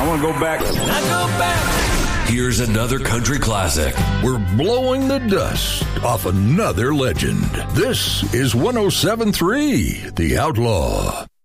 want to go back. I go back. Here's another country classic. We're blowing the dust off another legend. This is 107.3 The Outlaw.